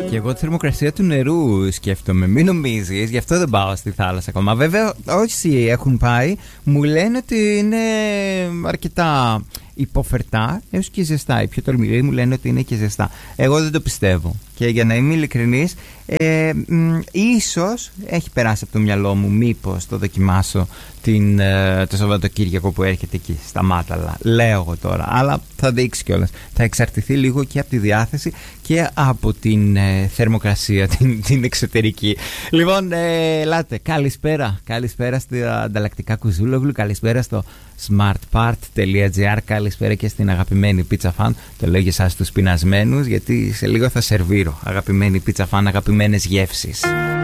Και εγώ τη θερμοκρασία του νερού σκέφτομαι. Μην νομίζεις, γι' αυτό δεν πάω στη θάλασσα ακόμα. Βέβαια, όσοι έχουν πάει μου λένε ότι είναι αρκετά υποφερτά έως και ζεστά. Οι πιο τολμηροί μου λένε ότι είναι και ζεστά. Εγώ δεν το πιστεύω. Και για να είμαι ειλικρινής, ίσως έχει περάσει από το μυαλό μου μήπως το δοκιμάσω το Σαββατοκύριακο που έρχεται εκεί στα Μάταλα. Λέω εγώ τώρα, αλλά θα δείξει κιόλας. Θα εξαρτηθεί λίγο και από τη διάθεση και από την θερμοκρασία, την εξωτερική. Λοιπόν, ελάτε, καλησπέρα στα ανταλλακτικά Κουζούλογλου, καλησπέρα στο smartpart.gr, καλησπέρα και στην αγαπημένη Pizza Fan. Το λέω για εσάς τους πεινασμένους, γιατί σε λίγο θα σερβίρω. Αγαπημένη Pizza Fan, αγαπημένες γεύσεις.